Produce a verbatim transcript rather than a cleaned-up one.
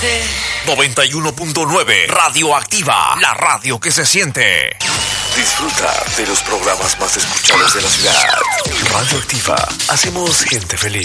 siente. noventa y uno punto nueve Radioactiva, la radio que se siente. Disfruta de los programas más escuchados de la ciudad. Radioactiva, hacemos gente feliz.